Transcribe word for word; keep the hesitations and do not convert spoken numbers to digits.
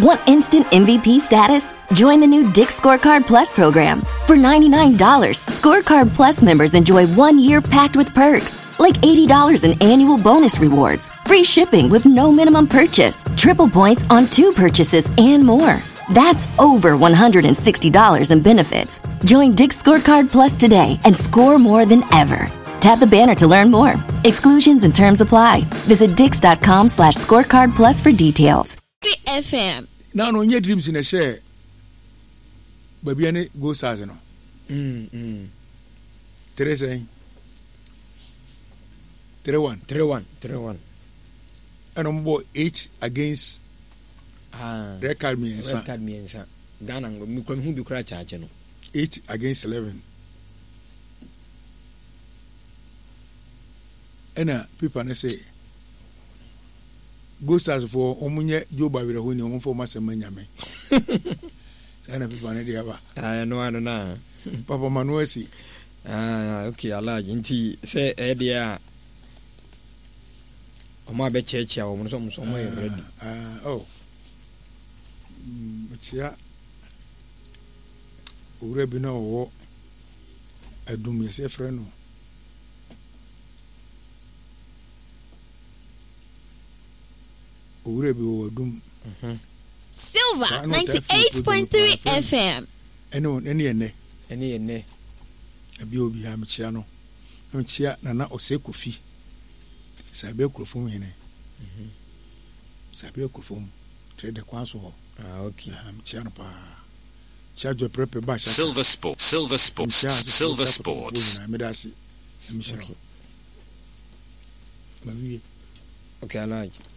Want instant M V P status? Join the new Dick's Scorecard Plus program. For ninety-nine dollars, Scorecard Plus members enjoy one year packed with perks, like eighty dollars in annual bonus rewards, free shipping with no minimum purchase, triple points on two purchases, and more. That's over one hundred sixty dollars in benefits. Join Dick's Scorecard Plus today and score more than ever. Tap the banner to learn more. Exclusions and terms apply. Visit dix.com slash scorecard plus for details. F M. Now, no, your dreams in a share. Baby, any go sazino. Mm, mm. Teresa. Three one. Three one. Three one. And on board eight against ah red card me and red card me and sa. Ghana go me come who be cry charge no. Eight against eleven. And uh, people na say go stars for omunye Joe Bawira ho ni omon for masema nyame. Say na people na dey aba. Ah no ano na. Papa Manuesi. Ah okay alaji nti say e dey a omo abe cheche a omo so so mo ready. Ah oh. Mtia ure bi na wo adum yese frɛ no. Ure bi wo adum. Mhm. Silver ninety-eight point three F M. Eno ene ene. Ene ene. Abi obi ha mtia no. Mtia na na ose kofi. Sabe krofom hene. Mhm. Sabe krofom. Trade kwa so ho. Ah okay. Ha mtia no pa. Charge prep ba sha. Silver Sport, Silver Sports, Silver Sports. Na medasi. Emishiro. Okay. Mabi. Okay, alaji.